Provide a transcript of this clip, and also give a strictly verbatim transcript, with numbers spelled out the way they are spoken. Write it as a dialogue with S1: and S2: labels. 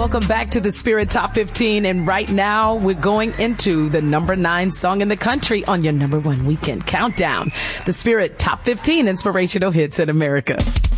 S1: Welcome back to the Spirit Top fifteen. And right now, we're going into the number nine song in the country on your number one weekend countdown. The Spirit Top fifteen Inspirational Hits in America.